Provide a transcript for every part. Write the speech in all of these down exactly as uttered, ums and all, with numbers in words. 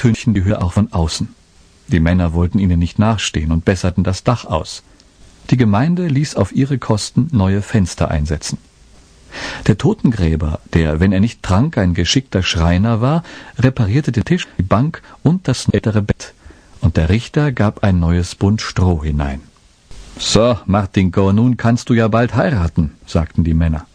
übertönten die Höhe auch von außen. Die Männer wollten ihnen nicht nachstehen und besserten das Dach aus. Die Gemeinde ließ auf ihre Kosten neue Fenster einsetzen. Der Totengräber, der, wenn er nicht trank, ein geschickter Schreiner war, reparierte den Tisch, die Bank und das nettere Bett. Und der Richter gab ein neues Bund Stroh hinein. »So, Martinko, nun kannst du ja bald heiraten«, sagten die Männer.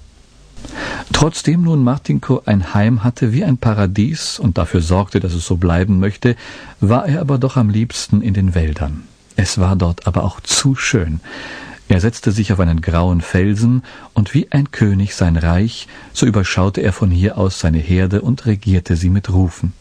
Trotzdem nun Martinko ein Heim hatte wie ein Paradies und dafür sorgte, dass es so bleiben möchte, war er aber doch am liebsten in den Wäldern. Es war dort aber auch zu schön. Er setzte sich auf einen grauen Felsen, und wie ein König sein Reich, so überschaute er von hier aus seine Herde und regierte sie mit Rufen.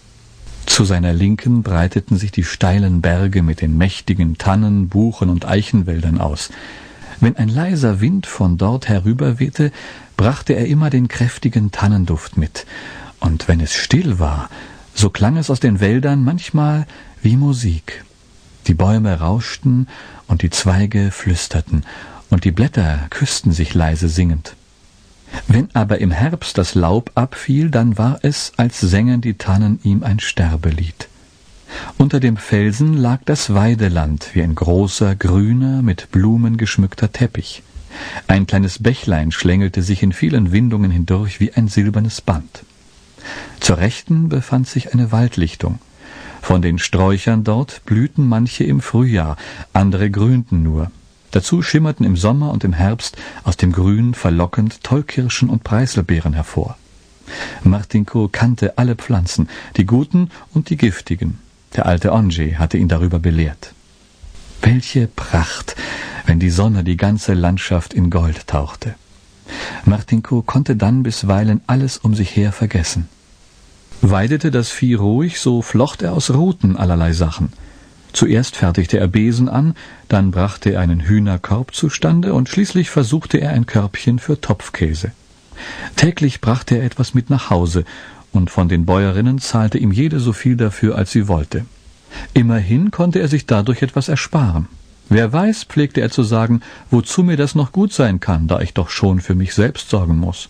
Zu seiner Linken breiteten sich die steilen Berge mit den mächtigen Tannen, Buchen und Eichenwäldern aus. Wenn ein leiser Wind von dort herüberwehte, brachte er immer den kräftigen Tannenduft mit, und wenn es still war, so klang es aus den Wäldern manchmal wie Musik. Die Bäume rauschten und die Zweige flüsterten, und die Blätter küssten sich leise singend. Wenn aber im Herbst das Laub abfiel, dann war es, als sängen die Tannen ihm ein Sterbelied. Unter dem Felsen lag das Weideland wie ein großer, grüner, mit Blumen geschmückter Teppich. Ein kleines Bächlein schlängelte sich in vielen Windungen hindurch wie ein silbernes Band. Zur Rechten befand sich eine Waldlichtung. Von den Sträuchern dort blühten manche im Frühjahr, andere grünten nur. Dazu schimmerten im Sommer und im Herbst aus dem Grün verlockend Tollkirschen und Preiselbeeren hervor. Martinko kannte alle Pflanzen, die guten und die giftigen. Der alte Ondřej hatte ihn darüber belehrt. Welche Pracht, wenn die Sonne die ganze Landschaft in Gold tauchte. Martinko konnte dann bisweilen alles um sich her vergessen. Weidete das Vieh ruhig, so flocht er aus Ruten allerlei Sachen. Zuerst fertigte er Besen an, dann brachte er einen Hühnerkorb zustande und schließlich versuchte er ein Körbchen für Topfkäse. Täglich brachte er etwas mit nach Hause, und von den Bäuerinnen zahlte ihm jede so viel dafür, als sie wollte. Immerhin konnte er sich dadurch etwas ersparen. Wer weiß, pflegte er zu sagen, wozu mir das noch gut sein kann, da ich doch schon für mich selbst sorgen muss.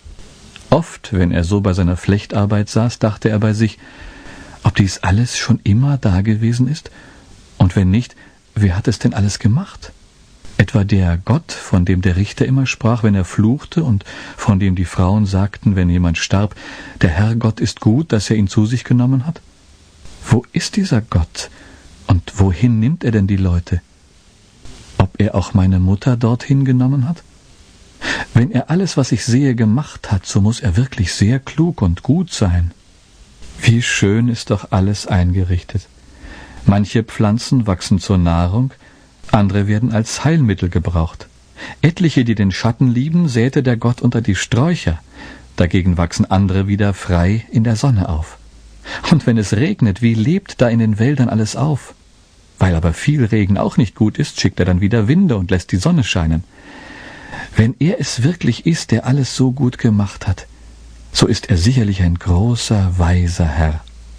Oft, wenn er so bei seiner Flechtarbeit saß, dachte er bei sich, ob dies alles schon immer da gewesen ist? Und wenn nicht, wer hat es denn alles gemacht? Etwa der Gott, von dem der Richter immer sprach, wenn er fluchte, und von dem die Frauen sagten, wenn jemand starb, der Herrgott ist gut, dass er ihn zu sich genommen hat? Wo ist dieser Gott? Und wohin nimmt er denn die Leute? Ob er auch meine Mutter dorthin genommen hat? Wenn er alles, was ich sehe, gemacht hat, so muss er wirklich sehr klug und gut sein. Wie schön ist doch alles eingerichtet. Manche Pflanzen wachsen zur Nahrung, andere werden als Heilmittel gebraucht. Etliche, die den Schatten lieben, säte der Gott unter die Sträucher, dagegen wachsen andere wieder frei in der Sonne auf. Und wenn es regnet, wie lebt da in den Wäldern alles auf? Weil aber viel Regen auch nicht gut ist, schickt er dann wieder Winde und lässt die Sonne scheinen. Wenn er es wirklich ist, der alles so gut gemacht hat, so ist er sicherlich ein großer, weiser Herr.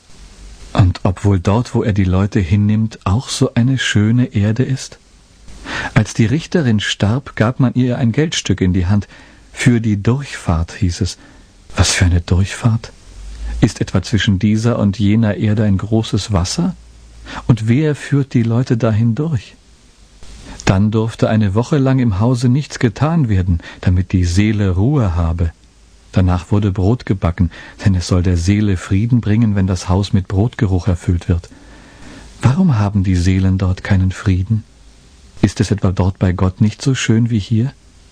Und ob wohl dort, wo er die Leute hinnimmt, auch so eine schöne Erde ist? Als die Richterin starb, gab man ihr ein Geldstück in die Hand. Für die Durchfahrt, hieß es. Was für eine Durchfahrt? Ist etwa zwischen dieser und jener Erde ein großes Wasser? Und wer führt die Leute dahin durch? Dann durfte eine Woche lang im Hause nichts getan werden, damit die Seele Ruhe habe. Danach wurde Brot gebacken, denn es soll der Seele Frieden bringen, wenn das Haus mit Brotgeruch erfüllt wird. Warum haben die Seelen dort keinen Frieden? Ist es etwa dort bei Gott nicht so schön wie hier?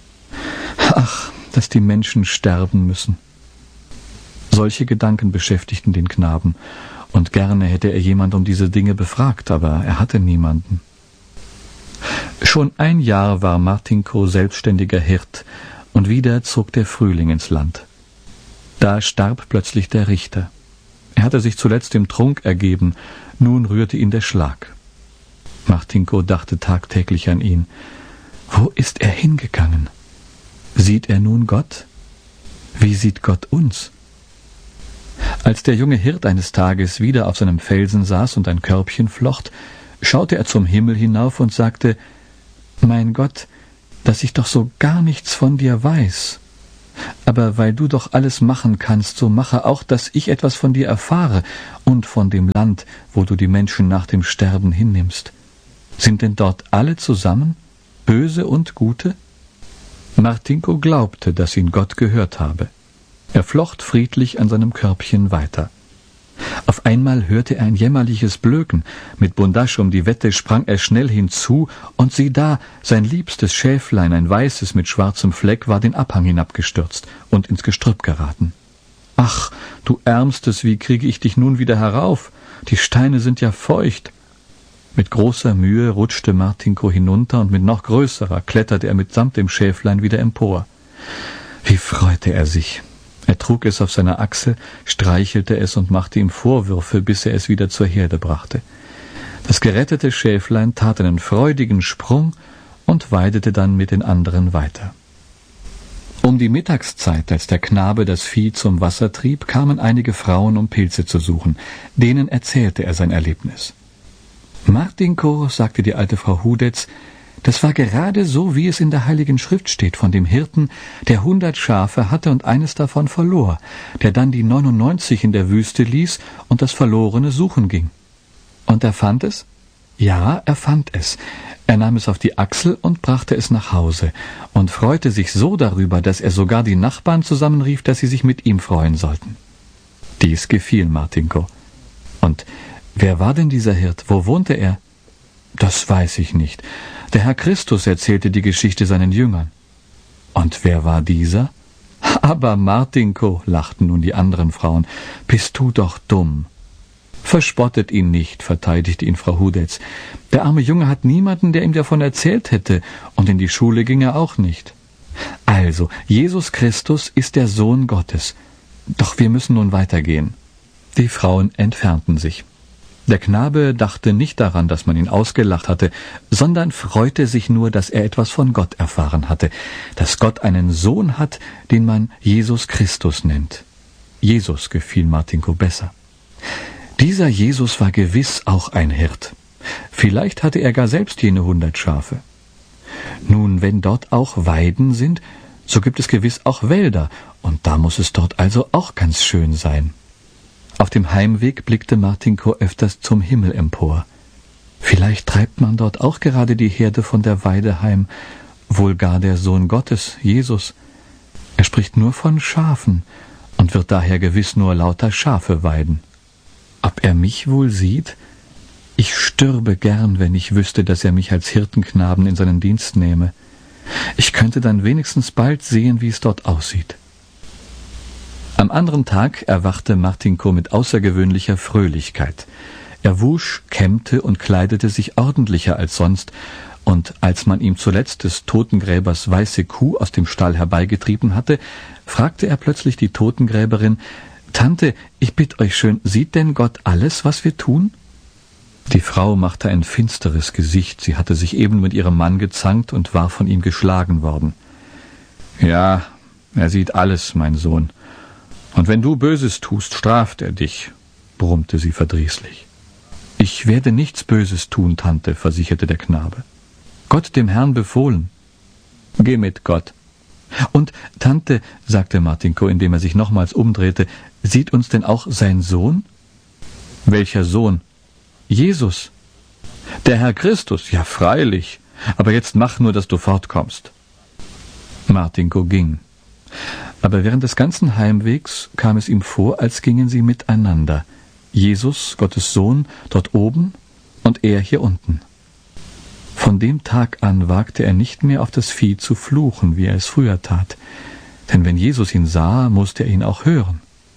Ach, dass die Menschen sterben müssen. Solche Gedanken beschäftigten den Knaben, und gerne hätte er jemand um diese Dinge befragt, aber er hatte niemanden. Schon ein Jahr war Martinko selbstständiger Hirt, und wieder zog der Frühling ins Land. Da starb plötzlich der Richter. Er hatte sich zuletzt im Trunk ergeben, nun rührte ihn der Schlag. Martinko dachte tagtäglich an ihn. Wo ist er hingegangen? Sieht er nun Gott? Wie sieht Gott uns? Als der junge Hirt eines Tages wieder auf seinem Felsen saß und ein Körbchen flocht, schaute er zum Himmel hinauf und sagte, »Mein Gott, dass ich doch so gar nichts von dir weiß. Aber weil du doch alles machen kannst, so mache auch, dass ich etwas von dir erfahre und von dem Land, wo du die Menschen nach dem Sterben hinnimmst. Sind denn dort alle zusammen, böse und gute?« Martinko glaubte, dass ihn Gott gehört habe. Er flocht friedlich an seinem Körbchen weiter. Auf einmal hörte er ein jämmerliches Blöken. Mit Bundasch um die Wette sprang er schnell hinzu, und sieh da, sein liebstes Schäflein, ein weißes mit schwarzem Fleck, war den Abhang hinabgestürzt und ins Gestrüpp geraten. »Ach, du Ärmstes, wie kriege ich dich nun wieder herauf? Die Steine sind ja feucht.« Mit großer Mühe rutschte Martinko hinunter, und mit noch größerer kletterte er mitsamt dem Schäflein wieder empor. Wie freute er sich! Er trug es auf seiner Achsel, streichelte es und machte ihm Vorwürfe, bis er es wieder zur Herde brachte. Das gerettete Schäflein tat einen freudigen Sprung und weidete dann mit den anderen weiter. Um die Mittagszeit, als der Knabe das Vieh zum Wasser trieb, kamen einige Frauen, um Pilze zu suchen. Denen erzählte er sein Erlebnis. »Martinko«, sagte die alte Frau Hudetz, »das war gerade so, wie es in der Heiligen Schrift steht, von dem Hirten, der hundert Schafe hatte und eines davon verlor, der dann die neunundneunzig in der Wüste ließ und das Verlorene suchen ging. Und er fand es? Ja, er fand es. Er nahm es auf die Achsel und brachte es nach Hause und freute sich so darüber, dass er sogar die Nachbarn zusammenrief, dass sie sich mit ihm freuen sollten.« Dies gefiel Martinko. »Und wer war denn dieser Hirt? Wo wohnte er?« »Das weiß ich nicht. Der Herr Christus erzählte die Geschichte seinen Jüngern.« »Und wer war dieser?« »Aber Martinko«, lachten nun die anderen Frauen, »bist du doch dumm.« »Verspottet ihn nicht«, verteidigte ihn Frau Hudetz. »Der arme Junge hat niemanden, der ihm davon erzählt hätte, und in die Schule ging er auch nicht. Also, Jesus Christus ist der Sohn Gottes. Doch wir müssen nun weitergehen.« Die Frauen entfernten sich. Der Knabe dachte nicht daran, dass man ihn ausgelacht hatte, sondern freute sich nur, dass er etwas von Gott erfahren hatte, dass Gott einen Sohn hat, den man Jesus Christus nennt. Jesus gefiel Martinko besser. Dieser Jesus war gewiss auch ein Hirt. Vielleicht hatte er gar selbst jene hundert Schafe. Nun, wenn dort auch Weiden sind, so gibt es gewiss auch Wälder, und da muss es dort also auch ganz schön sein. Auf dem Heimweg blickte Martinko öfters zum Himmel empor. Vielleicht treibt man dort auch gerade die Herde von der Weide heim, wohl gar der Sohn Gottes, Jesus. Er spricht nur von Schafen und wird daher gewiss nur lauter Schafe weiden. Ob er mich wohl sieht? Ich stürbe gern, wenn ich wüsste, dass er mich als Hirtenknaben in seinen Dienst nehme. Ich könnte dann wenigstens bald sehen, wie es dort aussieht. Am anderen Tag erwachte Martinko mit außergewöhnlicher Fröhlichkeit. Er wusch, kämmte und kleidete sich ordentlicher als sonst, und als man ihm zuletzt des Totengräbers weiße Kuh aus dem Stall herbeigetrieben hatte, fragte er plötzlich die Totengräberin: »Tante, ich bitt euch schön, sieht denn Gott alles, was wir tun?« Die Frau machte ein finsteres Gesicht. Sie hatte sich eben mit ihrem Mann gezankt und war von ihm geschlagen worden. »Ja, er sieht alles, mein Sohn. Und wenn du Böses tust, straft er dich«, brummte sie verdrießlich. »Ich werde nichts Böses tun, Tante«, versicherte der Knabe. »Gott dem Herrn befohlen.« »Geh mit Gott.« »Und, Tante«, sagte Martinko, indem er sich nochmals umdrehte, »sieht uns denn auch sein Sohn?« »Welcher Sohn?« »Jesus.« »Der Herr Christus, ja freilich. Aber jetzt mach nur, dass du fortkommst.« Martinko ging. Aber während des ganzen Heimwegs kam es ihm vor, als gingen sie miteinander. Jesus, Gottes Sohn, dort oben und er hier unten. Von dem Tag an wagte er nicht mehr auf das Vieh zu fluchen, wie er es früher tat. Denn wenn Jesus ihn sah, musste er ihn auch hören.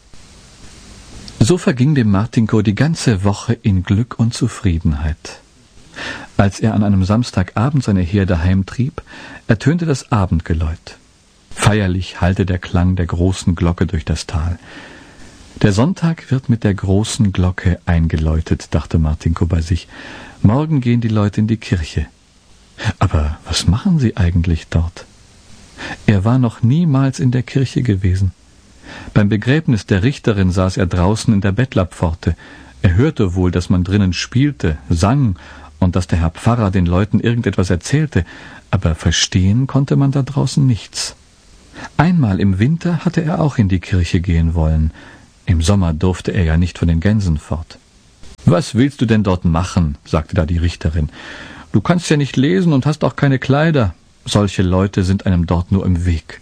So verging dem Martinko die ganze Woche in Glück und Zufriedenheit. Als er an einem Samstagabend seine Herde heimtrieb, ertönte das Abendgeläut. Feierlich hallte der Klang der großen Glocke durch das Tal. Der Sonntag wird mit der großen Glocke eingeläutet, dachte Martinko bei sich. Morgen gehen die Leute in die Kirche. Aber was machen sie eigentlich dort? Er war noch niemals in der Kirche gewesen. Beim Begräbnis der Richterin saß er draußen in der Bettlerpforte. Er hörte wohl, dass man drinnen spielte, sang und dass der Herr Pfarrer den Leuten irgendetwas erzählte, aber verstehen konnte man da draußen nichts. Einmal im Winter hatte er auch in die Kirche gehen wollen. Im Sommer durfte er ja nicht von den Gänsen fort. »Was willst du denn dort machen?« sagte da die Richterin. »Du kannst ja nicht lesen und hast auch keine Kleider. Solche Leute sind einem dort nur im Weg.«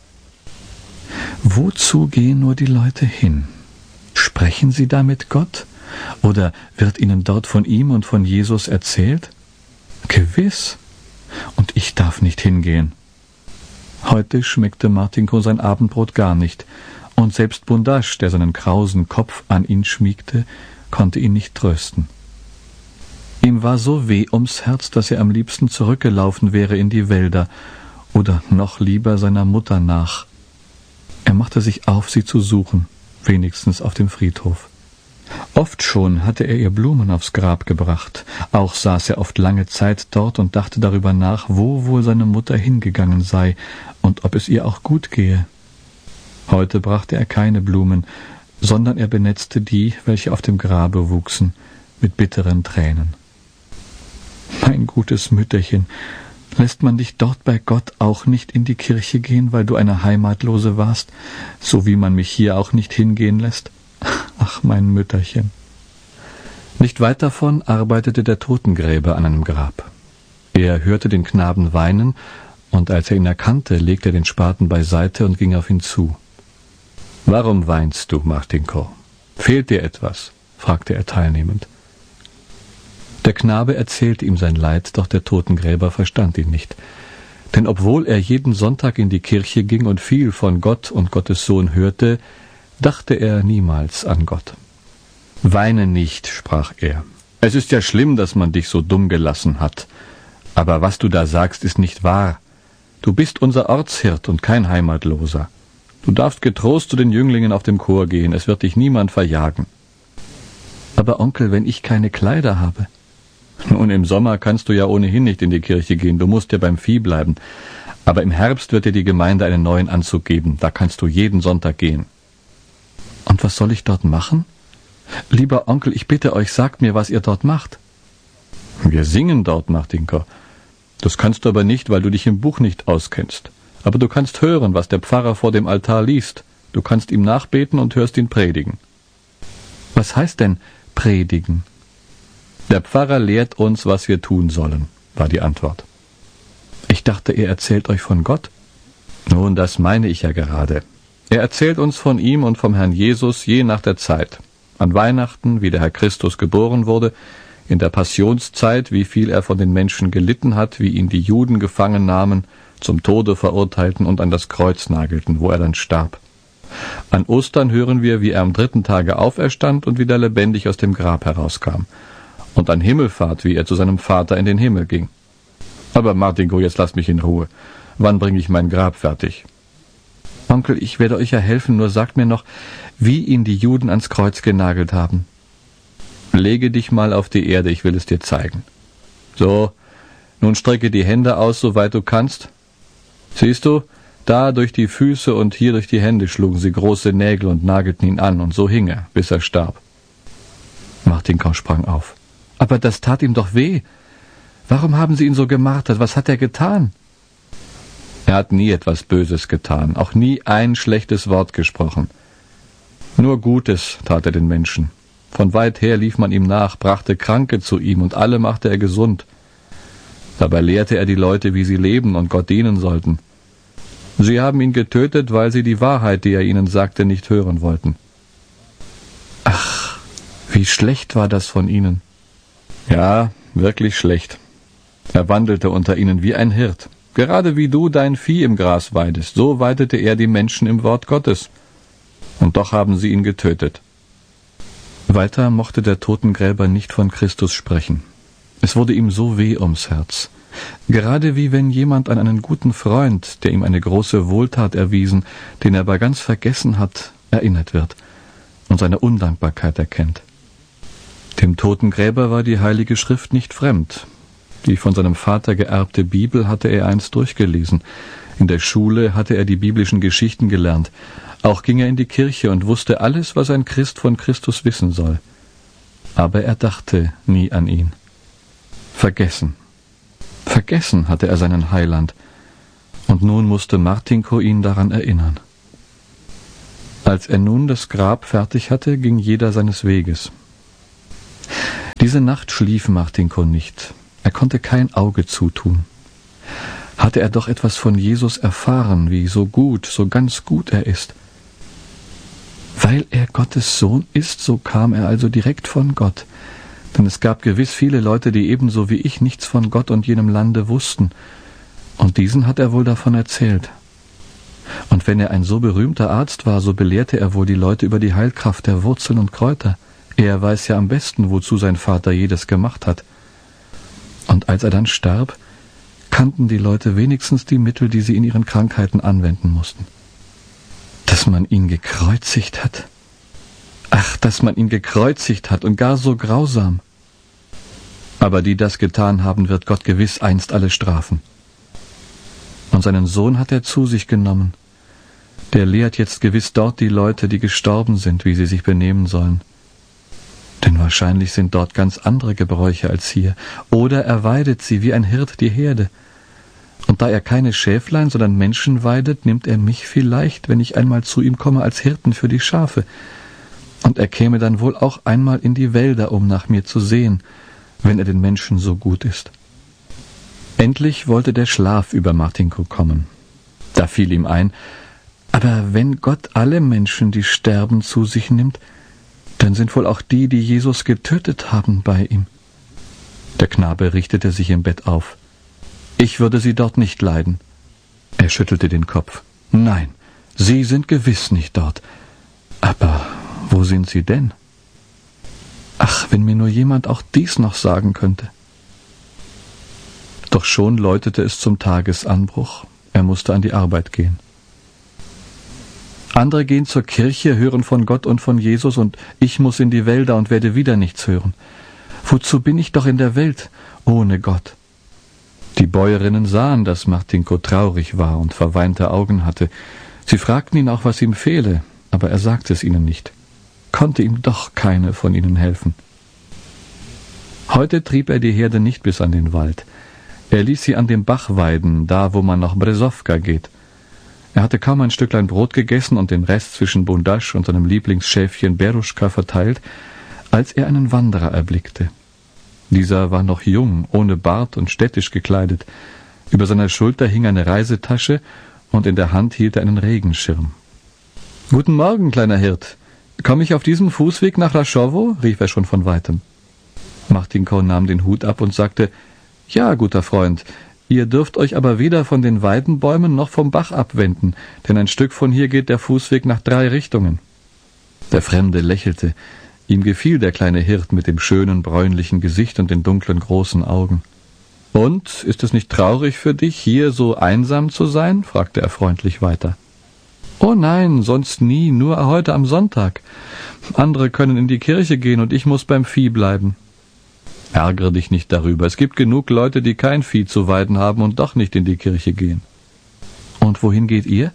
Wozu gehen nur die Leute hin? Sprechen sie da mit Gott? Oder wird ihnen dort von ihm und von Jesus erzählt? Gewiss. Und ich darf nicht hingehen. Heute schmeckte Martinko sein Abendbrot gar nicht, und selbst Bundasch, der seinen krausen Kopf an ihn schmiegte, konnte ihn nicht trösten. Ihm war so weh ums Herz, dass er am liebsten zurückgelaufen wäre in die Wälder oder noch lieber seiner Mutter nach. Er machte sich auf, sie zu suchen, wenigstens auf dem Friedhof. Oft schon hatte er ihr Blumen aufs Grab gebracht. Auch saß er oft lange Zeit dort und dachte darüber nach, wo wohl seine Mutter hingegangen sei und ob es ihr auch gut gehe. Heute brachte er keine Blumen, sondern er benetzte die, welche auf dem Grabe wuchsen, mit bitteren Tränen. »Mein gutes Mütterchen, lässt man dich dort bei Gott auch nicht in die Kirche gehen, weil du eine Heimatlose warst, so wie man mich hier auch nicht hingehen lässt? Ach, mein Mütterchen!« Nicht weit davon arbeitete der Totengräber an einem Grab. Er hörte den Knaben weinen, und als er ihn erkannte, legte er den Spaten beiseite und ging auf ihn zu. »Warum weinst du, Martinko? Fehlt dir etwas?« fragte er teilnehmend. Der Knabe erzählte ihm sein Leid, doch der Totengräber verstand ihn nicht. Denn obwohl er jeden Sonntag in die Kirche ging und viel von Gott und Gottes Sohn hörte, dachte er niemals an Gott. »Weine nicht«, sprach er. »Es ist ja schlimm, dass man dich so dumm gelassen hat. Aber was du da sagst, ist nicht wahr. Du bist unser Ortshirt und kein Heimatloser. Du darfst getrost zu den Jünglingen auf dem Chor gehen, es wird dich niemand verjagen.« »Aber Onkel, wenn ich keine Kleider habe?« »Nun, im Sommer kannst du ja ohnehin nicht in die Kirche gehen, du musst ja beim Vieh bleiben. Aber im Herbst wird dir die Gemeinde einen neuen Anzug geben, da kannst du jeden Sonntag gehen.« »Und was soll ich dort machen? Lieber Onkel, ich bitte euch, sagt mir, was ihr dort macht.« »Wir singen dort, Martinko. Das kannst du aber nicht, weil du dich im Buch nicht auskennst. Aber du kannst hören, was der Pfarrer vor dem Altar liest. Du kannst ihm nachbeten und hörst ihn predigen.« »Was heißt denn predigen?« »Der Pfarrer lehrt uns, was wir tun sollen«, war die Antwort. »Ich dachte, er erzählt euch von Gott?« »Nun, das meine ich ja gerade. Er erzählt uns von ihm und vom Herrn Jesus je nach der Zeit. An Weihnachten, wie der Herr Christus geboren wurde, in der Passionszeit, wie viel er von den Menschen gelitten hat, wie ihn die Juden gefangen nahmen, zum Tode verurteilten und an das Kreuz nagelten, wo er dann starb. An Ostern hören wir, wie er am dritten Tage auferstand und wieder lebendig aus dem Grab herauskam. Und an Himmelfahrt, wie er zu seinem Vater in den Himmel ging. Aber Martinko, jetzt lass mich in Ruhe. Wann bringe ich mein Grab fertig?« »Onkel, ich werde euch ja helfen, nur sagt mir noch, wie ihn die Juden ans Kreuz genagelt haben.« »Lege dich mal auf die Erde, ich will es dir zeigen.« »So, nun strecke die Hände aus, soweit du kannst. Siehst du, da durch die Füße und hier durch die Hände schlugen sie große Nägel und nagelten ihn an, und so hing er, bis er starb.« Martinko sprang auf. »Aber das tat ihm doch weh. Warum haben sie ihn so gemartert? Was hat er getan?« »Er hat nie etwas Böses getan, auch nie ein schlechtes Wort gesprochen. Nur Gutes tat er den Menschen. Von weit her lief man ihm nach, brachte Kranke zu ihm, und alle machte er gesund. Dabei lehrte er die Leute, wie sie leben und Gott dienen sollten. Sie haben ihn getötet, weil sie die Wahrheit, die er ihnen sagte, nicht hören wollten.« »Ach, wie schlecht war das von ihnen.« »Ja, wirklich schlecht. Er wandelte unter ihnen wie ein Hirt. Gerade wie du dein Vieh im Gras weidest, so weidete er die Menschen im Wort Gottes. Und doch haben sie ihn getötet.« Weiter mochte der Totengräber nicht von Christus sprechen. Es wurde ihm so weh ums Herz. Gerade wie wenn jemand an einen guten Freund, der ihm eine große Wohltat erwiesen, den er aber ganz vergessen hat, erinnert wird und seine Undankbarkeit erkennt. Dem Totengräber war die Heilige Schrift nicht fremd. Die von seinem Vater geerbte Bibel hatte er einst durchgelesen. In der Schule hatte er die biblischen Geschichten gelernt. Auch ging er in die Kirche und wusste alles, was ein Christ von Christus wissen soll. Aber er dachte nie an ihn. Vergessen. Vergessen hatte er seinen Heiland. Und nun musste Martinko ihn daran erinnern. Als er nun das Grab fertig hatte, ging jeder seines Weges. Diese Nacht schlief Martinko nicht. Er konnte kein Auge zutun. Hatte er doch etwas von Jesus erfahren, wie so gut, so ganz gut er ist. Weil er Gottes Sohn ist, so kam er also direkt von Gott. Denn es gab gewiss viele Leute, die ebenso wie ich nichts von Gott und jenem Lande wussten. Und diesen hat er wohl davon erzählt. Und wenn er ein so berühmter Arzt war, so belehrte er wohl die Leute über die Heilkraft der Wurzeln und Kräuter. Er weiß ja am besten, wozu sein Vater jedes gemacht hat. Und als er dann starb, kannten die Leute wenigstens die Mittel, die sie in ihren Krankheiten anwenden mussten. Dass man ihn gekreuzigt hat. Ach, dass man ihn gekreuzigt hat und gar so grausam. Aber die das getan haben, wird Gott gewiss einst alle strafen. Und seinen Sohn hat er zu sich genommen. Der lehrt jetzt gewiss dort die Leute, die gestorben sind, wie sie sich benehmen sollen. Denn wahrscheinlich sind dort ganz andere Gebräuche als hier. Oder er weidet sie wie ein Hirt die Herde. Und da er keine Schäflein, sondern Menschen weidet, nimmt er mich vielleicht, wenn ich einmal zu ihm komme, als Hirten für die Schafe. Und er käme dann wohl auch einmal in die Wälder, um nach mir zu sehen, wenn er den Menschen so gut ist. Endlich wollte der Schlaf über Martinko kommen. Da fiel ihm ein, aber wenn Gott alle Menschen, die sterben, zu sich nimmt, dann sind wohl auch die, die Jesus getötet haben, bei ihm. Der Knabe richtete sich im Bett auf. Ich würde sie dort nicht leiden. Er schüttelte den Kopf. Nein, sie sind gewiss nicht dort. Aber wo sind sie denn? Ach, wenn mir nur jemand auch dies noch sagen könnte. Doch schon läutete es zum Tagesanbruch. Er musste an die Arbeit gehen. Andere gehen zur Kirche, hören von Gott und von Jesus, und ich muss in die Wälder und werde wieder nichts hören. Wozu bin ich doch in der Welt ohne Gott? Die Bäuerinnen sahen, dass Martinko traurig war und verweinte Augen hatte. Sie fragten ihn auch, was ihm fehle, aber er sagte es ihnen nicht. Konnte ihm doch keine von ihnen helfen. Heute trieb er die Herde nicht bis an den Wald. Er ließ sie an dem Bach weiden, da wo man nach Bresovka geht. Er hatte kaum ein Stücklein Brot gegessen und den Rest zwischen Bundasch und seinem Lieblingsschäfchen Beruschka verteilt, als er einen Wanderer erblickte. Dieser war noch jung, ohne Bart und städtisch gekleidet. Über seiner Schulter hing eine Reisetasche und in der Hand hielt er einen Regenschirm. »Guten Morgen, kleiner Hirt. Komme ich auf diesem Fußweg nach Raschowo?« rief er schon von weitem. Martinko nahm den Hut ab und sagte, »Ja, guter Freund, ihr dürft euch aber weder von den Weidenbäumen noch vom Bach abwenden, denn ein Stück von hier geht der Fußweg nach drei Richtungen.« Der Fremde lächelte. Ihm gefiel der kleine Hirt mit dem schönen bräunlichen Gesicht und den dunklen großen Augen. »Und, ist es nicht traurig für dich, hier so einsam zu sein?« fragte er freundlich weiter. »Oh nein, sonst nie, nur heute am Sonntag. Andere können in die Kirche gehen und ich muss beim Vieh bleiben.« »Ärgere dich nicht darüber. Es gibt genug Leute, die kein Vieh zu weiden haben und doch nicht in die Kirche gehen.« »Und wohin geht ihr?«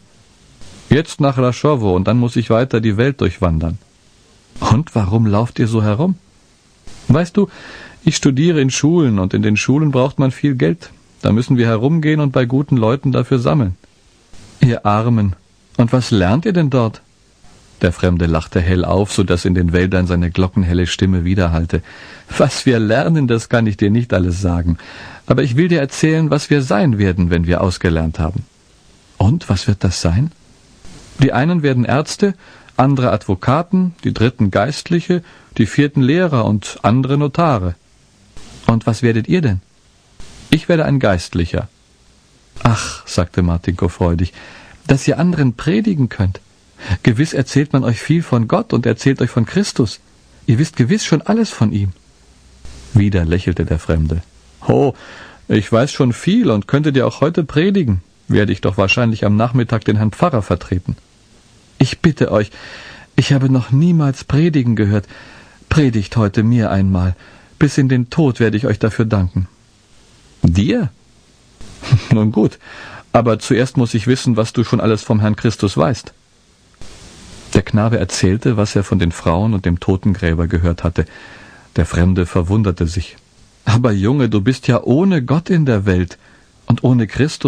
»Jetzt nach Raschowo und dann muss ich weiter die Welt durchwandern.« »Und warum lauft ihr so herum?« »Weißt du, ich studiere in Schulen und in den Schulen braucht man viel Geld. Da müssen wir herumgehen und bei guten Leuten dafür sammeln.« »Ihr Armen, und was lernt ihr denn dort?« Der Fremde lachte hell auf, so dass in den Wäldern seine glockenhelle Stimme widerhallte. »Was wir lernen, das kann ich dir nicht alles sagen. Aber ich will dir erzählen, was wir sein werden, wenn wir ausgelernt haben.« »Und, was wird das sein?« »Die einen werden Ärzte, andere Advokaten, die dritten Geistliche, die vierten Lehrer und andere Notare.« »Und was werdet ihr denn?« »Ich werde ein Geistlicher.« »Ach«, sagte Martinko freudig, »dass ihr anderen predigen könnt. Gewiss erzählt man euch viel von Gott und erzählt euch von Christus. Ihr wisst gewiss schon alles von ihm.« Wieder lächelte der Fremde. »Oh, ich weiß schon viel und könnte dir auch heute predigen. Werde ich doch wahrscheinlich am Nachmittag den Herrn Pfarrer vertreten.« »Ich bitte euch, ich habe noch niemals predigen gehört. Predigt heute mir einmal. Bis in den Tod werde ich euch dafür danken.« »Dir?« »Nun gut, aber zuerst muss ich wissen, was du schon alles vom Herrn Christus weißt.« Der Knabe erzählte, was er von den Frauen und dem Totengräber gehört hatte. Der Fremde verwunderte sich. »Aber Junge, du bist ja ohne Gott in der Welt und ohne Christus.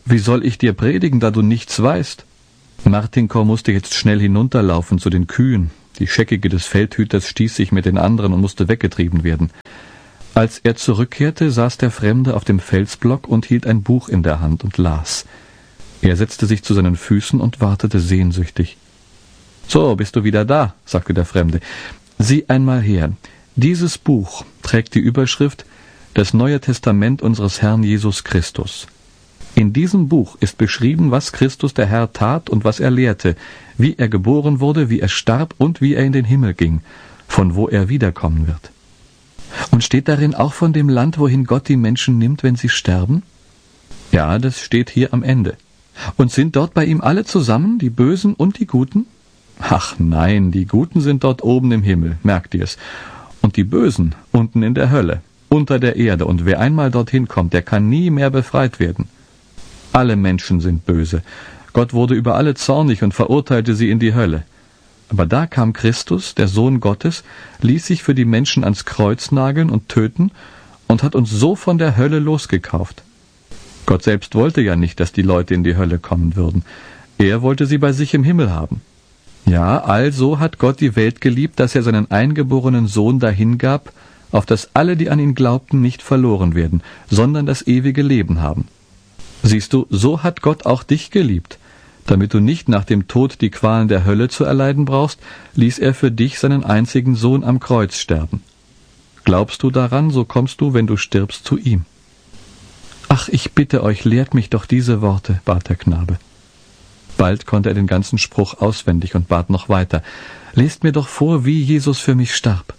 »Wie soll ich dir predigen, da du nichts weißt?« Martinko musste jetzt schnell hinunterlaufen zu den Kühen. Die Scheckige des Feldhüters stieß sich mit den anderen und musste weggetrieben werden. Als er zurückkehrte, saß der Fremde auf dem Felsblock und hielt ein Buch in der Hand und las. Er setzte sich zu seinen Füßen und wartete sehnsüchtig. »So, bist du wieder da«, sagte der Fremde. »Sieh einmal her. Dieses Buch trägt die Überschrift »Das Neue Testament unseres Herrn Jesus Christus«. In diesem Buch ist beschrieben, was Christus der Herr tat und was er lehrte, wie er geboren wurde, wie er starb und wie er in den Himmel ging, von wo er wiederkommen wird. Und steht darin auch von dem Land, wohin Gott die Menschen nimmt, wenn sie sterben? Ja, das steht hier am Ende. Und sind dort bei ihm alle zusammen, die Bösen und die Guten? Ach nein, die Guten sind dort oben im Himmel, merkt ihr's. Und die Bösen unten in der Hölle, unter der Erde. Und wer einmal dorthin kommt, der kann nie mehr befreit werden. Alle Menschen sind böse. Gott wurde über alle zornig und verurteilte sie in die Hölle. Aber da kam Christus, der Sohn Gottes, ließ sich für die Menschen ans Kreuz nageln und töten und hat uns so von der Hölle losgekauft. Gott selbst wollte ja nicht, dass die Leute in die Hölle kommen würden. Er wollte sie bei sich im Himmel haben. Ja, also hat Gott die Welt geliebt, dass er seinen eingeborenen Sohn dahingab, auf dass alle, die an ihn glaubten, nicht verloren werden, sondern das ewige Leben haben. Siehst du, so hat Gott auch dich geliebt. Damit du nicht nach dem Tod die Qualen der Hölle zu erleiden brauchst, ließ er für dich seinen einzigen Sohn am Kreuz sterben. Glaubst du daran, so kommst du, wenn du stirbst, zu ihm. »Ach, ich bitte euch, lehrt mich doch diese Worte«, bat der Knabe. Bald konnte er den ganzen Spruch auswendig und bat noch weiter. »Lest mir doch vor, wie Jesus für mich starb.«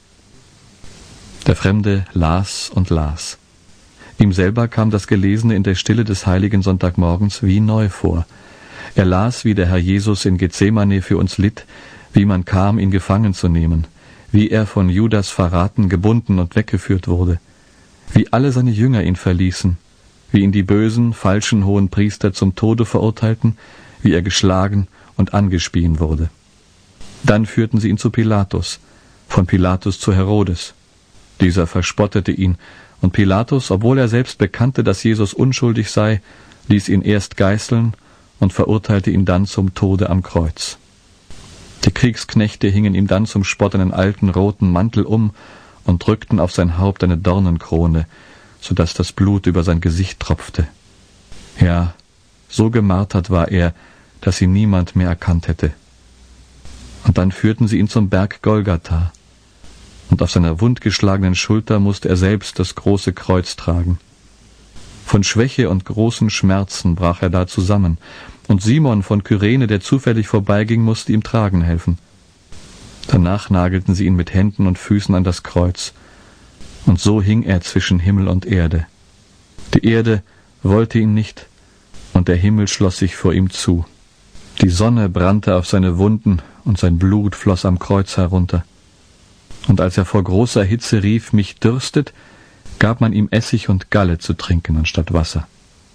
Der Fremde las und las. Ihm selber kam das Gelesene in der Stille des heiligen Sonntagmorgens wie neu vor. Er las, wie der Herr Jesus in Gethsemane für uns litt, wie man kam, ihn gefangen zu nehmen, wie er von Judas verraten, gebunden und weggeführt wurde, wie alle seine Jünger ihn verließen, wie ihn die bösen, falschen hohen Priester zum Tode verurteilten, wie er geschlagen und angespien wurde. Dann führten sie ihn zu Pilatus, von Pilatus zu Herodes. Dieser verspottete ihn, und Pilatus, obwohl er selbst bekannte, dass Jesus unschuldig sei, ließ ihn erst geißeln und verurteilte ihn dann zum Tode am Kreuz. Die Kriegsknechte hingen ihm dann zum Spott einen alten roten Mantel um und drückten auf sein Haupt eine Dornenkrone, so dass das Blut über sein Gesicht tropfte. Ja, so gemartert war er, dass ihn niemand mehr erkannt hätte. Und dann führten sie ihn zum Berg Golgatha, und auf seiner wundgeschlagenen Schulter musste er selbst das große Kreuz tragen. Von Schwäche und großen Schmerzen brach er da zusammen, und Simon von Kyrene, der zufällig vorbeiging, musste ihm tragen helfen. Danach nagelten sie ihn mit Händen und Füßen an das Kreuz, und so hing er zwischen Himmel und Erde. Die Erde wollte ihn nicht, und der Himmel schloss sich vor ihm zu. Die Sonne brannte auf seine Wunden, und sein Blut floss am Kreuz herunter. Und als er vor großer Hitze rief, mich dürstet, gab man ihm Essig und Galle zu trinken anstatt Wasser.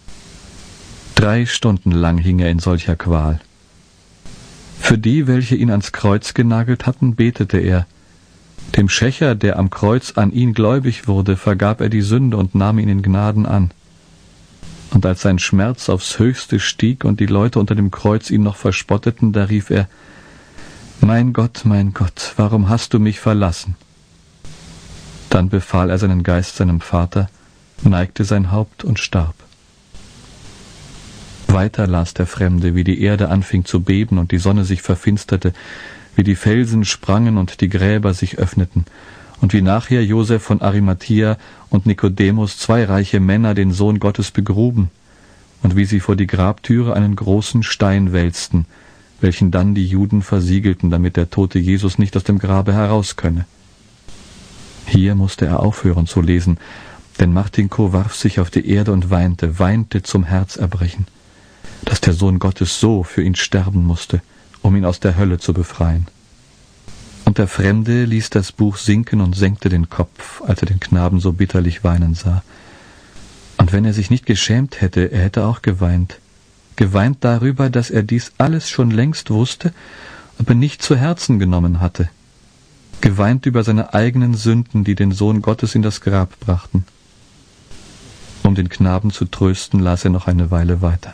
Drei Stunden lang hing er in solcher Qual. Für die, welche ihn ans Kreuz genagelt hatten, betete er. Dem Schächer, der am Kreuz an ihn gläubig wurde, vergab er die Sünde und nahm ihn in Gnaden an. Und als sein Schmerz aufs Höchste stieg und die Leute unter dem Kreuz ihn noch verspotteten, da rief er, »Mein Gott, mein Gott, warum hast du mich verlassen?« Dann befahl er seinen Geist seinem Vater, neigte sein Haupt und starb. Weiter las der Fremde, wie die Erde anfing zu beben und die Sonne sich verfinsterte, wie die Felsen sprangen und die Gräber sich öffneten, und wie nachher Josef von Arimathia und Nikodemus, zwei reiche Männer, den Sohn Gottes begruben, und wie sie vor die Grabtüre einen großen Stein wälzten, welchen dann die Juden versiegelten, damit der tote Jesus nicht aus dem Grabe heraus könne. Hier musste er aufhören zu lesen, denn Martinko warf sich auf die Erde und weinte, weinte zum Herzerbrechen, dass der Sohn Gottes so für ihn sterben musste, um ihn aus der Hölle zu befreien. Und der Fremde ließ das Buch sinken und senkte den Kopf, als er den Knaben so bitterlich weinen sah. Und wenn er sich nicht geschämt hätte, er hätte auch geweint, geweint darüber, dass er dies alles schon längst wusste, aber nicht zu Herzen genommen hatte, geweint über seine eigenen Sünden, die den Sohn Gottes in das Grab brachten. Um den Knaben zu trösten, las er noch eine Weile weiter.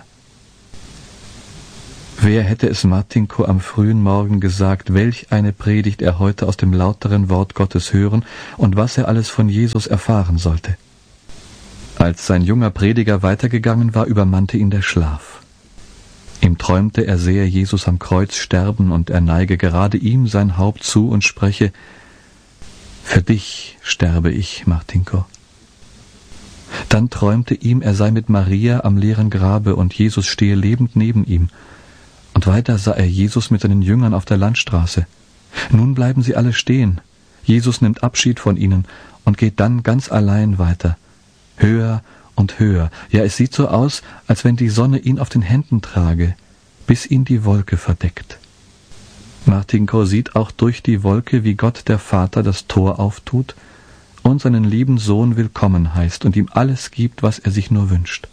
Wer hätte es Martinko am frühen Morgen gesagt, welch eine Predigt er heute aus dem lauteren Wort Gottes hören und was er alles von Jesus erfahren sollte. Als sein junger Prediger weitergegangen war, übermannte ihn der Schlaf. Ihm träumte, er sähe Jesus am Kreuz sterben und er neige gerade ihm sein Haupt zu und spreche: Für dich sterbe ich, Martinko. Dann träumte ihm, er sei mit Maria am leeren Grabe und Jesus stehe lebend neben ihm. Und weiter sah er Jesus mit seinen Jüngern auf der Landstraße. Nun bleiben sie alle stehen. Jesus nimmt Abschied von ihnen und geht dann ganz allein weiter. Höher und höher. Ja, es sieht so aus, als wenn die Sonne ihn auf den Händen trage, bis ihn die Wolke verdeckt. Martinko sieht auch durch die Wolke, wie Gott der Vater das Tor auftut und seinen lieben Sohn willkommen heißt und ihm alles gibt, was er sich nur wünscht.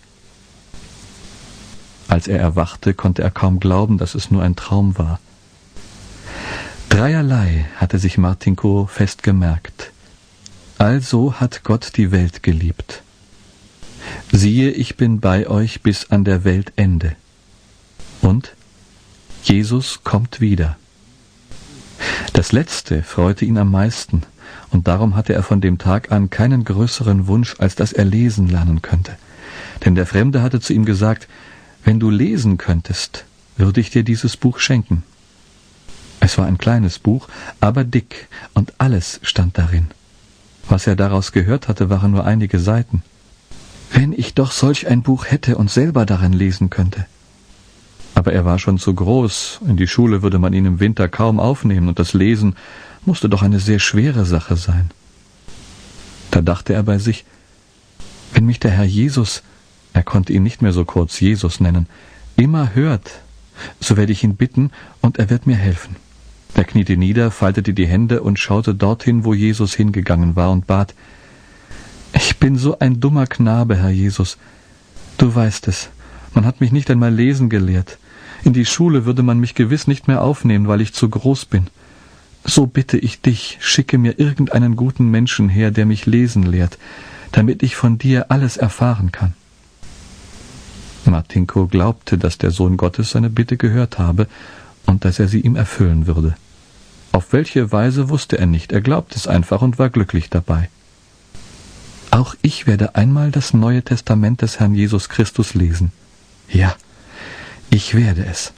Als er erwachte, konnte er kaum glauben, dass es nur ein Traum war. Dreierlei hatte sich Martinko fest gemerkt. Also hat Gott die Welt geliebt. Siehe, ich bin bei euch bis an der Weltende. Und Jesus kommt wieder. Das Letzte freute ihn am meisten, und darum hatte er von dem Tag an keinen größeren Wunsch, als dass er lesen lernen könnte. Denn der Fremde hatte zu ihm gesagt: Wenn du lesen könntest, würde ich dir dieses Buch schenken. Es war ein kleines Buch, aber dick, und alles stand darin. Was er daraus gehört hatte, waren nur einige Seiten. Wenn ich doch solch ein Buch hätte und selber darin lesen könnte. Aber er war schon zu groß, in die Schule würde man ihn im Winter kaum aufnehmen, und das Lesen musste doch eine sehr schwere Sache sein. Da dachte er bei sich: Wenn mich der Herr Jesus, er konnte ihn nicht mehr so kurz Jesus nennen, immer hört, so werde ich ihn bitten, und er wird mir helfen. Er kniete nieder, faltete die Hände und schaute dorthin, wo Jesus hingegangen war, und bat: Ich bin so ein dummer Knabe, Herr Jesus. Du weißt es, man hat mich nicht einmal lesen gelehrt. In die Schule würde man mich gewiss nicht mehr aufnehmen, weil ich zu groß bin. So bitte ich dich, schicke mir irgendeinen guten Menschen her, der mich lesen lehrt, damit ich von dir alles erfahren kann. Martinko glaubte, dass der Sohn Gottes seine Bitte gehört habe und dass er sie ihm erfüllen würde. Auf welche Weise wusste er nicht, er glaubte es einfach und war glücklich dabei. Auch ich werde einmal das Neue Testament des Herrn Jesus Christus lesen. Ja, ich werde es.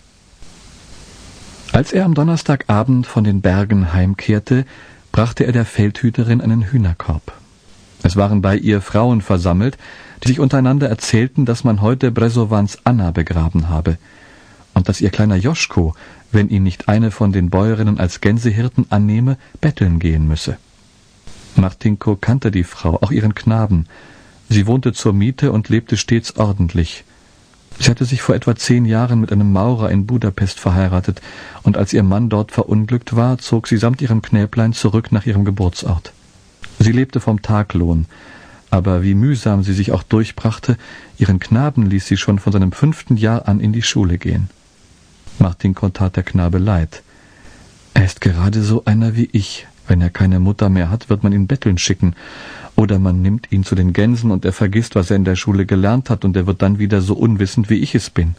Als er am Donnerstagabend von den Bergen heimkehrte, brachte er der Feldhüterin einen Hühnerkorb. Es waren bei ihr Frauen versammelt, die sich untereinander erzählten, dass man heute Bresowans Anna begraben habe und dass ihr kleiner Joschko, wenn ihn nicht eine von den Bäuerinnen als Gänsehirten annehme, betteln gehen müsse. Martinko kannte die Frau, auch ihren Knaben. Sie wohnte zur Miete und lebte stets ordentlich. Sie hatte sich vor etwa zehn Jahren mit einem Maurer in Budapest verheiratet, und als ihr Mann dort verunglückt war, zog sie samt ihrem Knäblein zurück nach ihrem Geburtsort. Sie lebte vom Taglohn, aber wie mühsam sie sich auch durchbrachte, ihren Knaben ließ sie schon von seinem fünften Jahr an in die Schule gehen. Martinko tat der Knabe leid. Er ist gerade so einer wie ich. Wenn er keine Mutter mehr hat, wird man ihn betteln schicken. Oder man nimmt ihn zu den Gänsen und er vergisst, was er in der Schule gelernt hat, und er wird dann wieder so unwissend, wie ich es bin.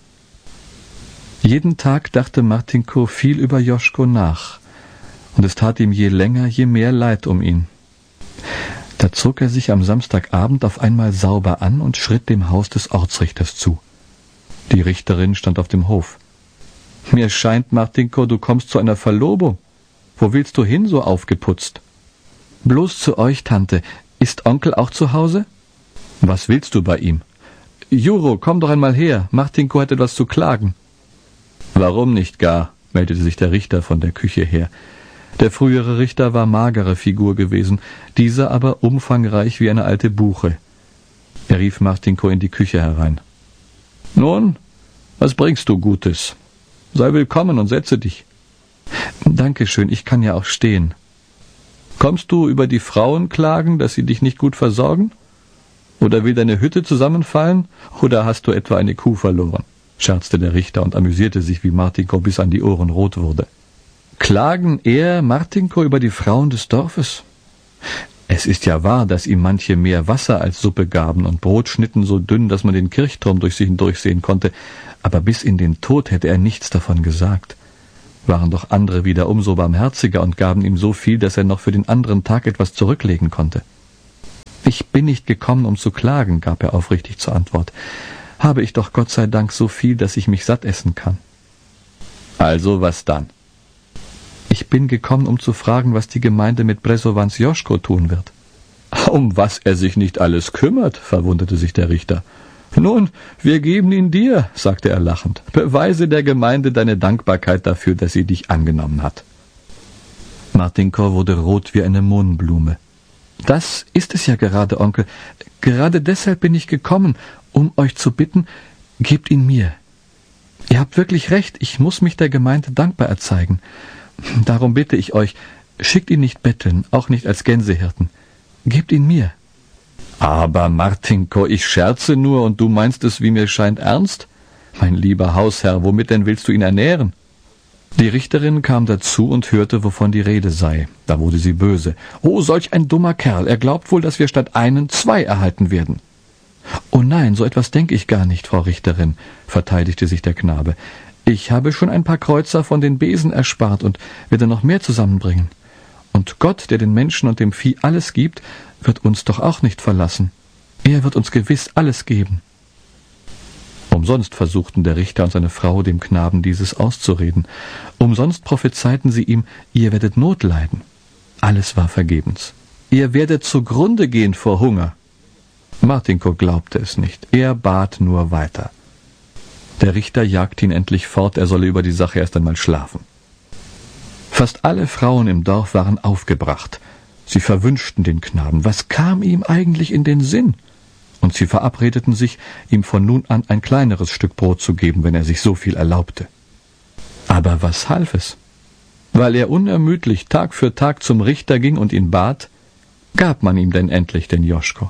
Jeden Tag dachte Martinko viel über Joschko nach, und es tat ihm je länger, je mehr Leid um ihn. Da zog er sich am Samstagabend auf einmal sauber an und schritt dem Haus des Ortsrichters zu. Die Richterin stand auf dem Hof. »Mir scheint, Martinko, du kommst zu einer Verlobung. Wo willst du hin, so aufgeputzt?« »Bloß zu euch, Tante. Ist Onkel auch zu Hause?« »Was willst du bei ihm?« »Juro, komm doch einmal her. Martinko hat etwas zu klagen.« »Warum nicht gar?« meldete sich der Richter von der Küche her. Der frühere Richter war magere Figur gewesen, dieser aber umfangreich wie eine alte Buche. Er rief Martinko in die Küche herein. »Nun, was bringst du Gutes? Sei willkommen und setze dich.« »Dankeschön, ich kann ja auch stehen.« »Kommst du über die Frauen klagen, dass sie dich nicht gut versorgen? Oder will deine Hütte zusammenfallen? Oder hast du etwa eine Kuh verloren?« scherzte der Richter und amüsierte sich, wie Martinko bis an die Ohren rot wurde. »Klagen er, Martinko, über die Frauen des Dorfes? Es ist ja wahr, dass ihm manche mehr Wasser als Suppe gaben und Brotschnitten so dünn, dass man den Kirchturm durch sie hindurchsehen konnte, aber bis in den Tod hätte er nichts davon gesagt. Waren doch andere wieder umso barmherziger und gaben ihm so viel, dass er noch für den anderen Tag etwas zurücklegen konnte. »Ich bin nicht gekommen, um zu klagen«, gab er aufrichtig zur Antwort. »Habe ich doch Gott sei Dank so viel, dass ich mich satt essen kann.« »Also was dann?« »Ich bin gekommen, um zu fragen, was die Gemeinde mit Březovans Joschko tun wird.« »Um was er sich nicht alles kümmert«, verwunderte sich der Richter. »Nun, wir geben ihn dir«, sagte er lachend. »Beweise der Gemeinde deine Dankbarkeit dafür, dass sie dich angenommen hat.« Martinko wurde rot wie eine Mohnblume. »Das ist es ja gerade, Onkel. Gerade deshalb bin ich gekommen, um euch zu bitten, gebt ihn mir. Ihr habt wirklich recht, ich muss mich der Gemeinde dankbar erzeigen. Darum bitte ich euch, schickt ihn nicht betteln, auch nicht als Gänsehirten. Gebt ihn mir.« »Aber, Martinko, ich scherze nur, und du meinst es, wie mir scheint, ernst? Mein lieber Hausherr, womit denn willst du ihn ernähren?« Die Richterin kam dazu und hörte, wovon die Rede sei. Da wurde sie böse. »Oh, solch ein dummer Kerl, er glaubt wohl, dass wir statt einen zwei erhalten werden.« »Oh nein, so etwas denke ich gar nicht, Frau Richterin«, verteidigte sich der Knabe. »Ich habe schon ein paar Kreuzer von den Besen erspart und werde noch mehr zusammenbringen. Und Gott, der den Menschen und dem Vieh alles gibt, wird uns doch auch nicht verlassen. Er wird uns gewiss alles geben.« Umsonst versuchten der Richter und seine Frau dem Knaben dieses auszureden. Umsonst prophezeiten sie ihm, ihr werdet Not leiden. Alles war vergebens. Ihr werdet zugrunde gehen vor Hunger. Martinko glaubte es nicht. Er bat nur weiter. Der Richter jagte ihn endlich fort, er solle über die Sache erst einmal schlafen. Fast alle Frauen im Dorf waren aufgebracht. Sie verwünschten den Knaben. Was kam ihm eigentlich in den Sinn? Und sie verabredeten sich, ihm von nun an ein kleineres Stück Brot zu geben, wenn er sich so viel erlaubte. Aber was half es? Weil er unermüdlich Tag für Tag zum Richter ging und ihn bat, gab man ihm denn endlich den Joschko.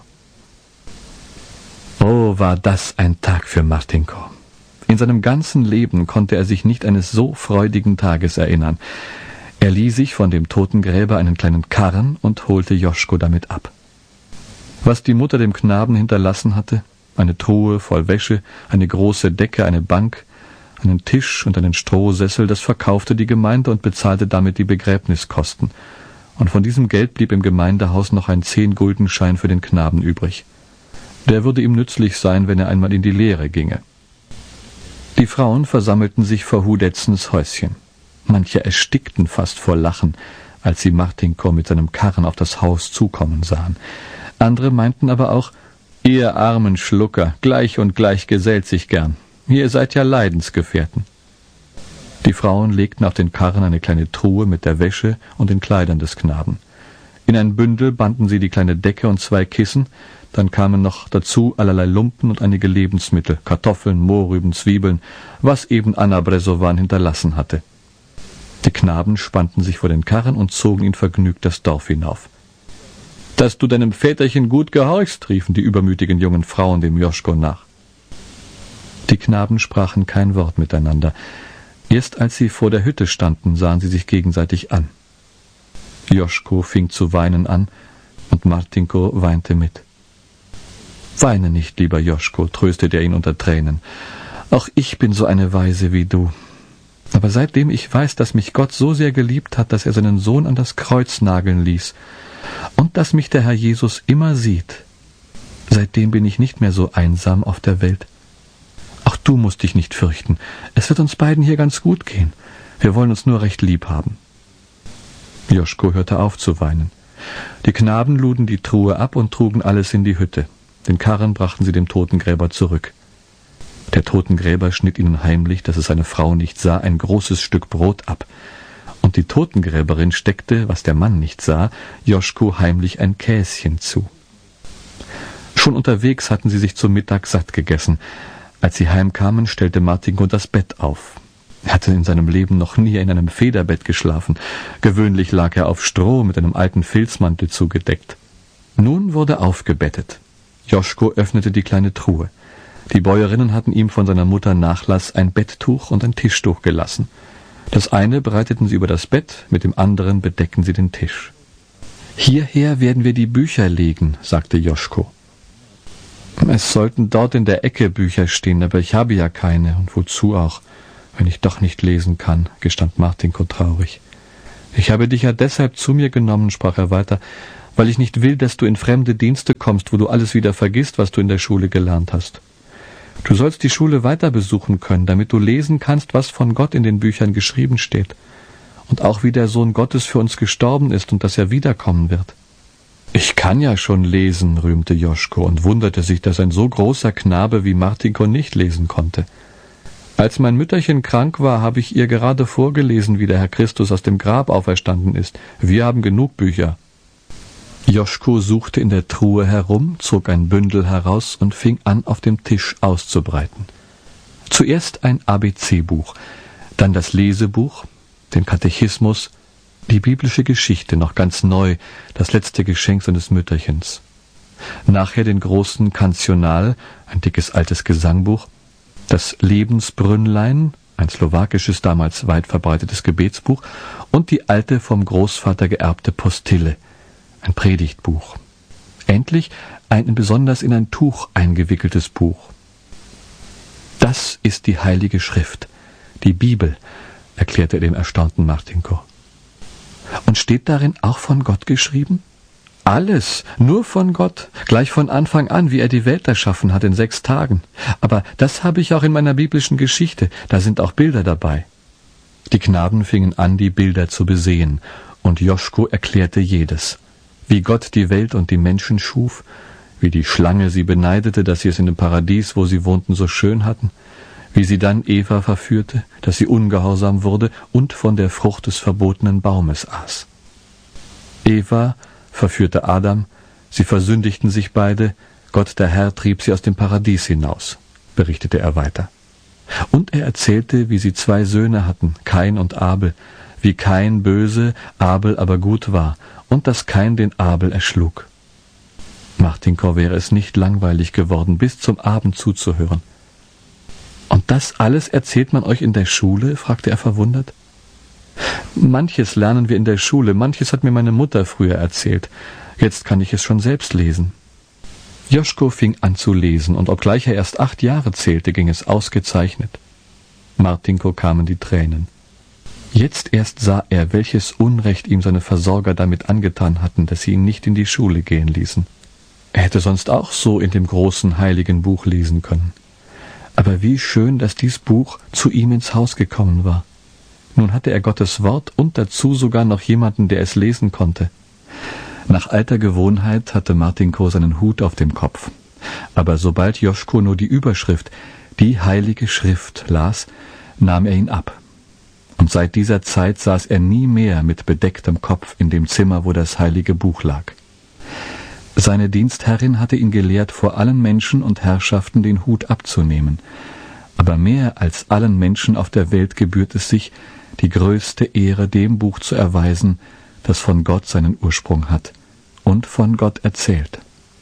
Oh, war das ein Tag für Martinko. In seinem ganzen Leben konnte er sich nicht eines so freudigen Tages erinnern. Er lieh sich von dem Totengräber einen kleinen Karren und holte Joschko damit ab. Was die Mutter dem Knaben hinterlassen hatte, eine Truhe voll Wäsche, eine große Decke, eine Bank, einen Tisch und einen Strohsessel, das verkaufte die Gemeinde und bezahlte damit die Begräbniskosten. Und von diesem Geld blieb im Gemeindehaus noch ein Zehn-Guldenschein für den Knaben übrig. Der würde ihm nützlich sein, wenn er einmal in die Lehre ginge. Die Frauen versammelten sich vor Hudetzens Häuschen. Manche erstickten fast vor Lachen, als sie Martinko mit seinem Karren auf das Haus zukommen sahen. Andere meinten aber auch, ihr armen Schlucker, gleich und gleich gesellt sich gern. Ihr seid ja Leidensgefährten. Die Frauen legten auf den Karren eine kleine Truhe mit der Wäsche und den Kleidern des Knaben. In ein Bündel banden sie die kleine Decke und zwei Kissen, dann kamen noch dazu allerlei Lumpen und einige Lebensmittel, Kartoffeln, Mohrrüben, Zwiebeln, was eben Anna Březovan hinterlassen hatte. Die Knaben spannten sich vor den Karren und zogen ihn vergnügt das Dorf hinauf. »Dass du deinem Väterchen gut gehorchst«, riefen die übermütigen jungen Frauen dem Joschko nach. Die Knaben sprachen kein Wort miteinander. Erst als sie vor der Hütte standen, sahen sie sich gegenseitig an. Joschko fing zu weinen an, und Martinko weinte mit. »Weine nicht, lieber Joschko«, tröstete er ihn unter Tränen. »Auch ich bin so eine Waise wie du. Aber seitdem ich weiß, dass mich Gott so sehr geliebt hat, dass er seinen Sohn an das Kreuz nageln ließ, und dass mich der Herr Jesus immer sieht, seitdem bin ich nicht mehr so einsam auf der Welt. Auch du musst dich nicht fürchten. Es wird uns beiden hier ganz gut gehen. Wir wollen uns nur recht lieb haben.« Joschko hörte auf zu weinen. Die Knaben luden die Truhe ab und trugen alles in die Hütte. Den Karren brachten sie dem Totengräber zurück. Der Totengräber schnitt ihnen heimlich, dass es seine Frau nicht sah, ein großes Stück Brot ab. Und die Totengräberin steckte, was der Mann nicht sah, Joschko heimlich ein Käschen zu. Schon unterwegs hatten sie sich zum Mittag satt gegessen. Als sie heimkamen, stellte Martinko das Bett auf. Er hatte in seinem Leben noch nie in einem Federbett geschlafen. Gewöhnlich lag er auf Stroh mit einem alten Filzmantel zugedeckt. Nun wurde aufgebettet. Joschko öffnete die kleine Truhe. Die Bäuerinnen hatten ihm von seiner Mutter Nachlass ein Betttuch und ein Tischtuch gelassen. Das eine breiteten sie über das Bett, mit dem anderen bedeckten sie den Tisch. »Hierher werden wir die Bücher legen«, sagte Joschko. »Es sollten dort in der Ecke Bücher stehen, aber ich habe ja keine, und wozu auch, wenn ich doch nicht lesen kann«, gestand Martinko traurig. »Ich habe dich ja deshalb zu mir genommen«, sprach er weiter, »weil ich nicht will, dass du in fremde Dienste kommst, wo du alles wieder vergisst, was du in der Schule gelernt hast. Du sollst die Schule weiter besuchen können, damit du lesen kannst, was von Gott in den Büchern geschrieben steht. Und auch wie der Sohn Gottes für uns gestorben ist und dass er wiederkommen wird.« »Ich kann ja schon lesen«, rühmte Joschko und wunderte sich, dass ein so großer Knabe wie Martinko nicht lesen konnte. »Als mein Mütterchen krank war, habe ich ihr gerade vorgelesen, wie der Herr Christus aus dem Grab auferstanden ist. Wir haben genug Bücher.« Joschko suchte in der Truhe herum, zog ein Bündel heraus und fing an, auf dem Tisch auszubreiten. Zuerst ein A B C-Buch, dann das Lesebuch, den Katechismus, die biblische Geschichte, noch ganz neu, das letzte Geschenk seines Mütterchens. Nachher den großen Kantional, ein dickes altes Gesangbuch, das Lebensbrünnlein, ein slowakisches, damals weit verbreitetes Gebetsbuch, und die alte, vom Großvater geerbte Postille, ein Predigtbuch. Endlich ein besonders in ein Tuch eingewickeltes Buch. »Das ist die Heilige Schrift, die Bibel«, erklärte er dem erstaunten Martinko. »Und steht darin auch von Gott geschrieben?« »Alles, nur von Gott, gleich von Anfang an, wie er die Welt erschaffen hat in sechs Tagen. Aber das habe ich auch in meiner biblischen Geschichte, da sind auch Bilder dabei.« Die Knaben fingen an, die Bilder zu besehen, und Joschko erklärte jedes. Wie Gott die Welt und die Menschen schuf, wie die Schlange sie beneidete, dass sie es in dem Paradies, wo sie wohnten, so schön hatten, wie sie dann Eva verführte, dass sie ungehorsam wurde und von der Frucht des verbotenen Baumes aß. Eva verführte Adam, sie versündigten sich beide, Gott der Herr trieb sie aus dem Paradies hinaus, berichtete er weiter. Und er erzählte, wie sie zwei Söhne hatten, Kain und Abel, wie Kain böse, Abel aber gut war, und dass Kain den Abel erschlug. Martinko wäre es nicht langweilig geworden, bis zum Abend zuzuhören. »Und das alles erzählt man euch in der Schule?« fragte er verwundert. »Manches lernen wir in der Schule, manches hat mir meine Mutter früher erzählt. Jetzt kann ich es schon selbst lesen.« Joschko fing an zu lesen, und obgleich er erst acht Jahre zählte, ging es ausgezeichnet. Martinko kamen die Tränen. Jetzt erst sah er, welches Unrecht ihm seine Versorger damit angetan hatten, dass sie ihn nicht in die Schule gehen ließen. Er hätte sonst auch so in dem großen heiligen Buch lesen können. Aber wie schön, dass dies Buch zu ihm ins Haus gekommen war. Nun hatte er Gottes Wort und dazu sogar noch jemanden, der es lesen konnte. Nach alter Gewohnheit hatte Martinko seinen Hut auf dem Kopf. Aber sobald Joschko nur die Überschrift »Die Heilige Schrift« las, nahm er ihn ab. Und seit dieser Zeit saß er nie mehr mit bedecktem Kopf in dem Zimmer, wo das heilige Buch lag. Seine Dienstherrin hatte ihn gelehrt, vor allen Menschen und Herrschaften den Hut abzunehmen. Aber mehr als allen Menschen auf der Welt gebührt es sich, die größte Ehre dem Buch zu erweisen, das von Gott seinen Ursprung hat und von Gott erzählt.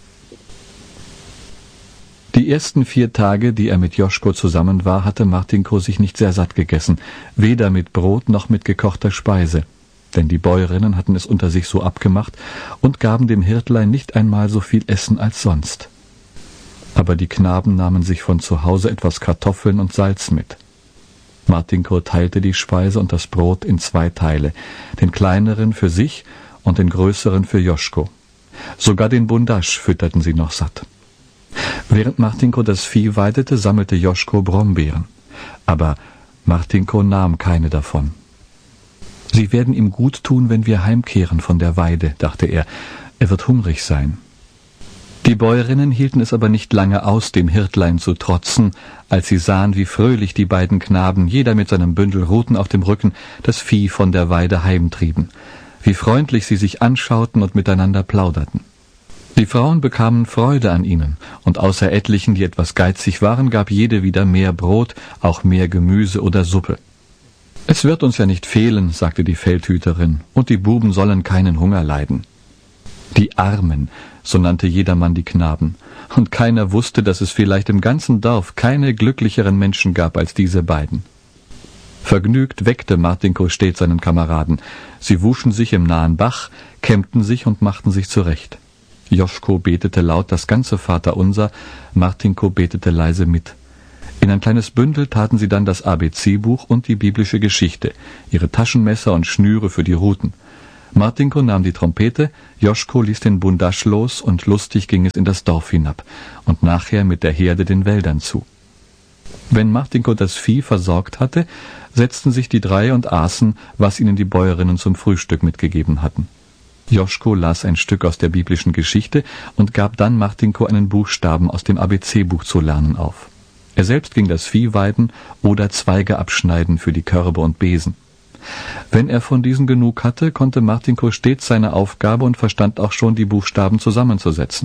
Die ersten vier Tage, die er mit Joschko zusammen war, hatte Martinko sich nicht sehr satt gegessen, weder mit Brot noch mit gekochter Speise. Denn die Bäuerinnen hatten es unter sich so abgemacht und gaben dem Hirtlein nicht einmal so viel Essen als sonst. Aber die Knaben nahmen sich von zu Hause etwas Kartoffeln und Salz mit. Martinko teilte die Speise und das Brot in zwei Teile, den kleineren für sich und den größeren für Joschko. Sogar den Bundasch fütterten sie noch satt. Während Martinko das Vieh weidete, sammelte Joschko Brombeeren. Aber Martinko nahm keine davon. »Sie werden ihm gut tun, wenn wir heimkehren von der Weide«, dachte er. »Er wird hungrig sein.« Die Bäuerinnen hielten es aber nicht lange aus, dem Hirtlein zu trotzen, als sie sahen, wie fröhlich die beiden Knaben, jeder mit seinem Bündel Ruten auf dem Rücken, das Vieh von der Weide heimtrieben, wie freundlich sie sich anschauten und miteinander plauderten. Die Frauen bekamen Freude an ihnen, und außer etlichen, die etwas geizig waren, gab jede wieder mehr Brot, auch mehr Gemüse oder Suppe. »Es wird uns ja nicht fehlen«, sagte die Feldhüterin, »und die Buben sollen keinen Hunger leiden.« Die Armen, so nannte jedermann die Knaben, und keiner wusste, dass es vielleicht im ganzen Dorf keine glücklicheren Menschen gab als diese beiden. Vergnügt weckte Martinko stets seinen Kameraden. Sie wuschen sich im nahen Bach, kämmten sich und machten sich zurecht. Joschko betete laut das ganze Vaterunser, Martinko betete leise mit. In ein kleines Bündel taten sie dann das A B C-Buch und die biblische Geschichte, ihre Taschenmesser und Schnüre für die Ruten. Martinko nahm die Trompete, Joschko ließ den Bundasch los und lustig ging es in das Dorf hinab und nachher mit der Herde den Wäldern zu. Wenn Martinko das Vieh versorgt hatte, setzten sich die drei und aßen, was ihnen die Bäuerinnen zum Frühstück mitgegeben hatten. Joschko las ein Stück aus der biblischen Geschichte und gab dann Martinko einen Buchstaben aus dem A B C-Buch zu lernen auf. Er selbst ging das Vieh weiden oder Zweige abschneiden für die Körbe und Besen. Wenn er von diesen genug hatte, konnte Martinko stets seine Aufgabe und verstand auch schon, die Buchstaben zusammenzusetzen.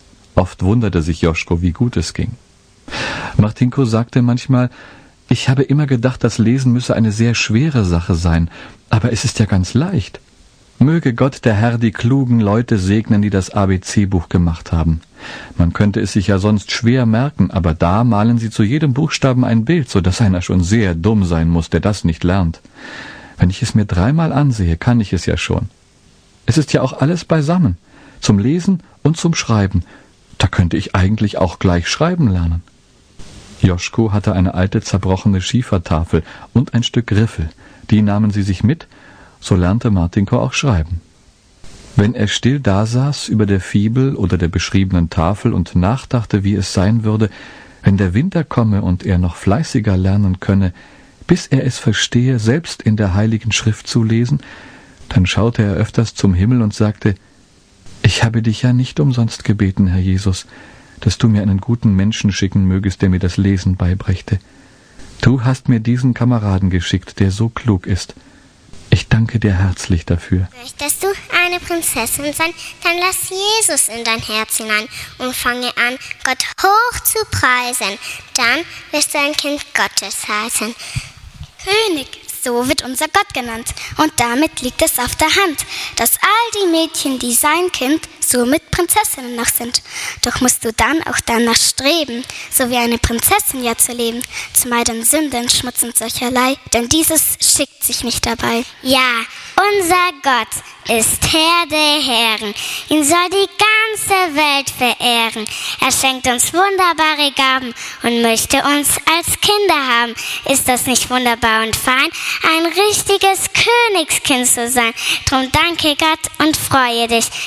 Oft wunderte sich Joschko, wie gut es ging. Martinko sagte manchmal, ich habe immer gedacht, das Lesen müsse eine sehr schwere Sache sein, aber es ist ja ganz leicht. Möge Gott, der Herr, die klugen Leute segnen, die das A B C-Buch gemacht haben. Man könnte es sich ja sonst schwer merken, aber da malen sie zu jedem Buchstaben ein Bild, so dass einer schon sehr dumm sein muss, der das nicht lernt. Wenn ich es mir dreimal ansehe, kann ich es ja schon. Es ist ja auch alles beisammen, zum Lesen und zum Schreiben. Da könnte ich eigentlich auch gleich schreiben lernen. Joschko hatte eine alte zerbrochene Schiefertafel und ein Stück Griffel. Die nahmen sie sich mit, so lernte Martinko auch schreiben. Wenn er still dasaß über der Fibel oder der beschriebenen Tafel und nachdachte, wie es sein würde, wenn der Winter komme und er noch fleißiger lernen könne, bis er es verstehe, selbst in der Heiligen Schrift zu lesen, dann schaute er öfters zum Himmel und sagte, ich habe dich ja nicht umsonst gebeten, Herr Jesus, dass du mir einen guten Menschen schicken mögest, der mir das Lesen beibrächte. Du hast mir diesen Kameraden geschickt, der so klug ist. Ich danke dir herzlich dafür. Möchtest du eine Prinzessin sein, dann lass Jesus in dein Herz hinein und fange an, Gott hoch zu preisen. Dann wirst du ein Kind Gottes heißen. König, so wird unser Gott genannt. Und damit liegt es auf der Hand, dass all die Mädchen, die sein Kind, somit Prinzessinnen noch sind. Doch musst du dann auch danach streben, so wie eine Prinzessin ja zu leben, zumal den Sünden, Schmutz und solcherlei, denn dieses schickt sich nicht dabei. Ja, unser Gott ist Herr der Herren, ihn soll die ganze Welt verehren. Er schenkt uns wunderbare Gaben und möchte uns als Kinder haben. Ist das nicht wunderbar und fein, ein richtiges Königskind zu sein? Drum danke Gott und freue dich,